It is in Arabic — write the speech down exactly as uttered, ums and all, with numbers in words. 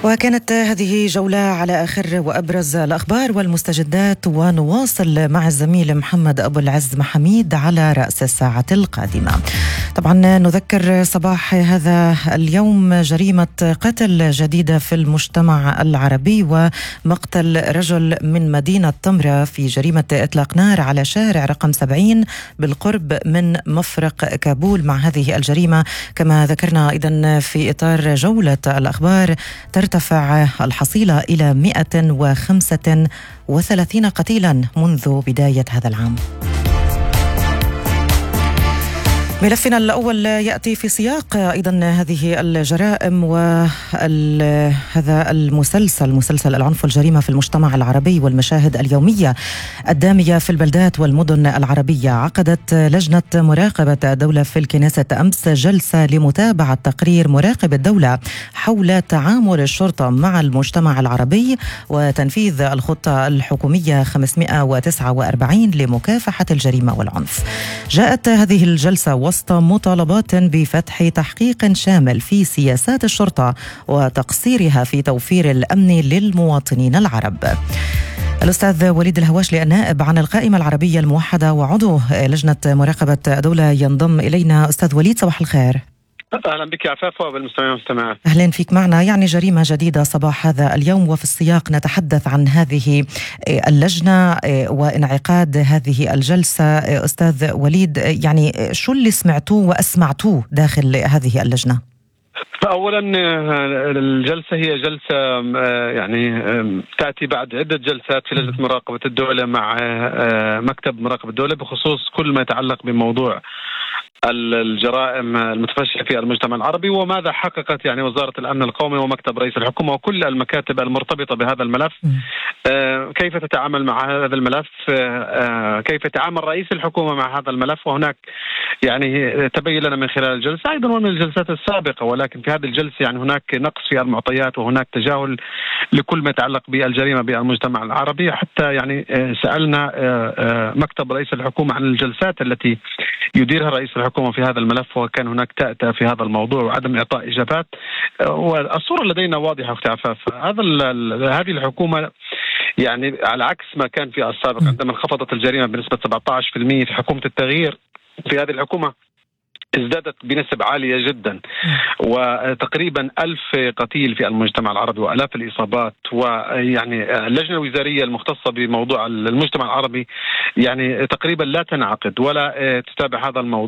وكانت هذه جولة على آخر وأبرز الأخبار والمستجدات، ونواصل مع الزميل محمد أبو العز محميد على رأس الساعة القادمة. طبعا نذكر صباح هذا اليوم جريمة قتل جديدة في المجتمع العربي، ومقتل رجل من مدينة طمرة في جريمة إطلاق نار على شارع رقم سبعين بالقرب من مفرق كابول. مع هذه الجريمة كما ذكرنا أيضا في إطار جولة الأخبار ترتفع الحصيلة إلى مئة وخمسة وثلاثين قتيلا منذ بداية هذا العام. ملفنا الأول يأتي في سياق أيضا هذه الجرائم وهذا المسلسل مسلسل العنف والجريمة في المجتمع العربي والمشاهد اليومية الدامية في البلدات والمدن العربية. عقدت لجنة مراقبة الدولة في الكنيسة أمس جلسة لمتابعة تقرير مراقب الدولة حول تعامل الشرطة مع المجتمع العربي وتنفيذ الخطة الحكومية خمسمئة وتسعة وأربعين لمكافحة الجريمة والعنف. جاءت هذه الجلسة وسط مطالبات بفتح تحقيق شامل في سياسات الشرطة وتقصيرها في توفير الأمن للمواطنين العرب. الأستاذ وليد الهواشلي النائب عن القائمة العربية الموحدة وعضو لجنة مراقبة دولة ينضم إلينا. أستاذ وليد صباح الخير. أهلا بك عفاف وبالمستمعين والمستمعات. أهلا فيك معنا. يعني جريمة جديدة صباح هذا اليوم، وفي السياق نتحدث عن هذه اللجنة وانعقاد هذه الجلسة. أستاذ وليد، يعني شو اللي سمعتوه وأسمعتوه داخل هذه اللجنة؟ أولا الجلسة هي جلسة يعني تأتي بعد عدة جلسات في لجنة مراقبة الدولة مع مكتب مراقبة الدولة بخصوص كل ما يتعلق بموضوع الجرائم المتفشية في المجتمع العربي، وماذا حققت يعني وزارة الأمن القومي ومكتب رئيس الحكومة وكل المكاتب المرتبطة بهذا الملف. آه كيف تتعامل مع هذا الملف، آه كيف يتعامل رئيس الحكومة مع هذا الملف. وهناك يعني تبين لنا من خلال الجلسة أيضا ومن الجلسات السابقة، ولكن في هذه الجلسة يعني هناك نقص في المعطيات وهناك تجاهل لكل ما يتعلق بالجريمة بالمجتمع العربي. حتى يعني آه سألنا آه آه مكتب رئيس الحكومة عن الجلسات التي يديرها رئيس الحكومة في هذا الملف، وكان هناك تأتأة في هذا الموضوع وعدم إعطاء إجابات. والصورة لدينا واضحة أختي عفاف. هذا هذه الحكومة يعني على عكس ما كان في السابق عندما انخفضت الجريمة بنسبة سبعة عشر بالمئة في حكومة التغيير، في هذه الحكومة ازدادت بنسب عالية جدا، وتقريبا ألف قتيل في المجتمع العربي وألاف الإصابات. ويعني اللجنة الوزارية المختصة بموضوع المجتمع العربي يعني تقريبا لا تنعقد ولا تتابع هذا الموضوع.